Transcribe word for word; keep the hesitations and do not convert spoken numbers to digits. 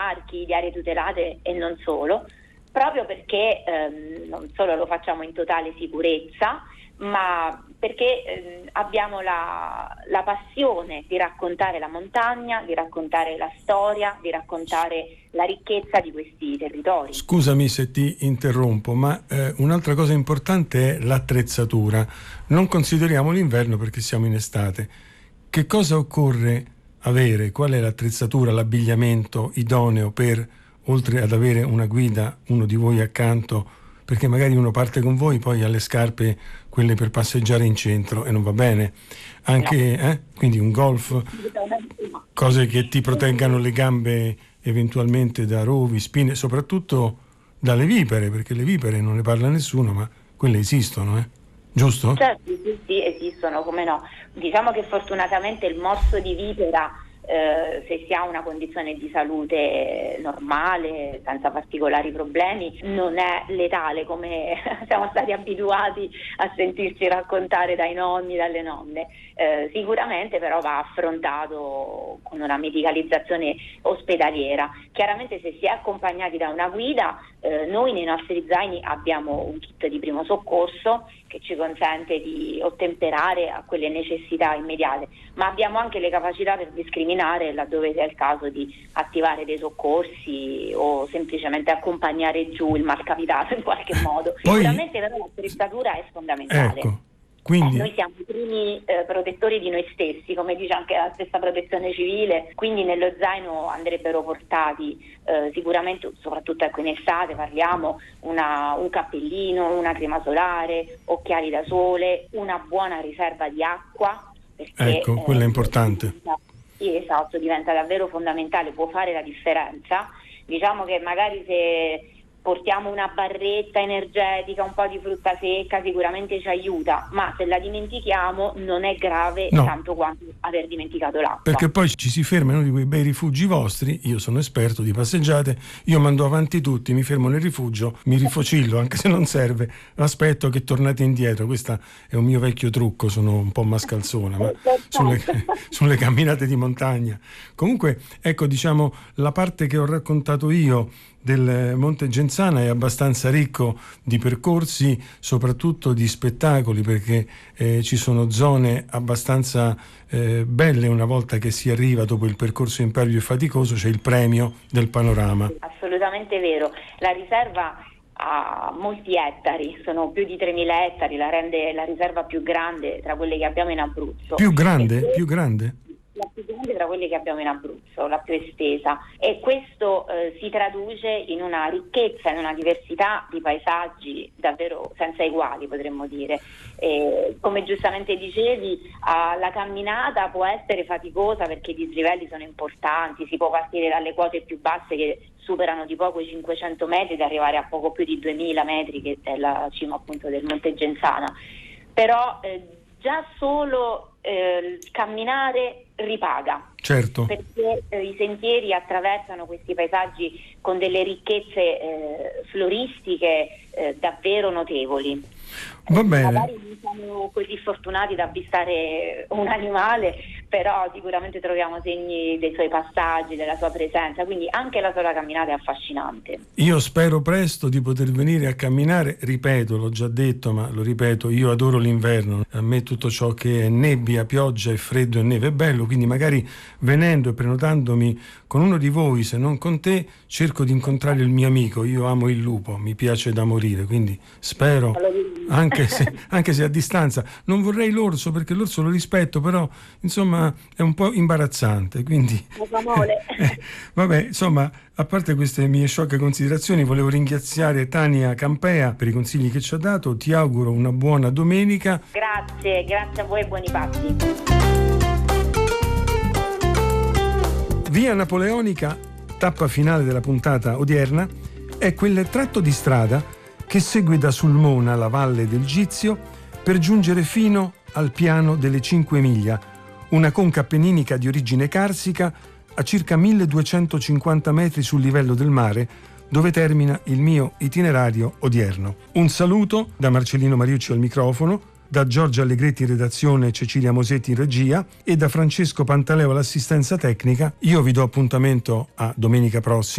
parchi, di aree tutelate e non solo, proprio perché ehm, non solo lo facciamo in totale sicurezza, ma perché eh, abbiamo la, la passione di raccontare la montagna, di raccontare la storia, di raccontare la ricchezza di questi territori. Scusami se ti interrompo, ma eh, un'altra cosa importante è l'attrezzatura. Non consideriamo l'inverno perché siamo in estate. Che cosa occorre avere? Qual è l'attrezzatura, l'abbigliamento idoneo per, oltre ad avere una guida, uno di voi accanto? Perché magari uno parte con voi, poi ha le scarpe, quelle per passeggiare in centro, e non va bene. Anche, eh? Quindi un golf, cose che ti proteggano le gambe eventualmente da rovi, spine, soprattutto dalle vipere, perché le vipere non ne parla nessuno, ma quelle esistono, eh? Giusto? Certo, sì, sì, esistono, come no. Diciamo che fortunatamente il morso di vipera, Eh, se si ha una condizione di salute normale, senza particolari problemi, non è letale come siamo stati abituati a sentirci raccontare dai nonni, dalle nonne. Eh, sicuramente però va affrontato con una medicalizzazione ospedaliera. Chiaramente se si è accompagnati da una guida, eh, noi nei nostri zaini abbiamo un kit di primo soccorso che ci consente di ottemperare a quelle necessità immediate, ma abbiamo anche le capacità per discriminare laddove sia il caso di attivare dei soccorsi o semplicemente accompagnare giù il malcapitato in qualche modo. Poi, sicuramente però l'attrezzatura è fondamentale. Ecco, quindi... Eh, noi siamo i primi eh, protettori di noi stessi, come dice anche la stessa protezione civile, quindi nello zaino andrebbero portati eh, sicuramente, soprattutto ecco in estate parliamo, una, un cappellino, una crema solare, occhiali da sole, una buona riserva di acqua, perché, ecco, quella eh, è importante. Sì, esatto, diventa davvero fondamentale, può fare la differenza. Diciamo che magari se portiamo una barretta energetica, un po' di frutta secca, sicuramente ci aiuta, ma se la dimentichiamo non è grave no. tanto quanto aver dimenticato l'acqua. Perché poi ci si ferma in uno di quei bei rifugi vostri, io sono esperto di passeggiate, io mando avanti tutti, mi fermo nel rifugio, mi rifocillo anche se non serve, aspetto che tornate indietro. Questo è un mio vecchio trucco, sono un po' mascalzona, ma sulle, sulle camminate di montagna. Comunque, ecco, diciamo, la parte che ho raccontato io del Monte Genzana è abbastanza ricco di percorsi, soprattutto di spettacoli, perché eh, ci sono zone abbastanza eh, belle. Una volta che si arriva dopo il percorso impervio e faticoso c'è il premio del panorama. Assolutamente vero, la riserva ha molti ettari, sono più di tremila ettari, la rende la riserva più grande tra quelle che abbiamo in Abruzzo. Più grande? Più grande? La più grande tra quelle che abbiamo in Abruzzo, la più estesa, e questo eh, si traduce in una ricchezza, in una diversità di paesaggi davvero senza eguali, potremmo dire. E, come giustamente dicevi, uh, la camminata può essere faticosa perché i dislivelli sono importanti, si può partire dalle quote più basse che superano di poco i cinquecento metri ed arrivare a poco più di duemila metri, che è la cima appunto del Monte Genzana, però eh, già solo eh, camminare ripaga. Certo. Perché eh, i sentieri attraversano questi paesaggi con delle ricchezze eh, floristiche eh, davvero notevoli. Va bene. Magari non siamo così fortunati da avvistare un animale, però sicuramente troviamo segni dei suoi passaggi, della sua presenza, quindi anche la sola camminata è affascinante. Io spero presto di poter venire a camminare, ripeto, l'ho già detto, ma lo ripeto, io adoro l'inverno, a me tutto ciò che è nebbia, pioggia e freddo e neve è bello, quindi magari venendo e prenotandomi con uno di voi, se non con te, cerco di incontrare il mio amico. Io amo il lupo, mi piace da morire, quindi spero, anche se, anche se a distanza. Non vorrei l'orso, perché l'orso lo rispetto, però insomma è un po' imbarazzante, quindi eh, vabbè, insomma, a parte queste mie sciocche considerazioni, volevo ringraziare Tania Campea per i consigli che ci ha dato. Ti auguro una buona domenica. Grazie, grazie a voi e buoni passi. Via Napoleonica, tappa finale della puntata odierna, è quel tratto di strada che segue da Sulmona, la valle del Gizio, per giungere fino al piano delle Cinque Miglia, una conca appenninica di origine carsica a circa milleduecentocinquanta metri sul livello del mare, dove termina il mio itinerario odierno. Un saluto da Marcellino Mariucci al microfono, da Giorgia Allegretti in redazione, Cecilia Mosetti in regia e da Francesco Pantaleo all'assistenza tecnica. Io vi do appuntamento a domenica prossima.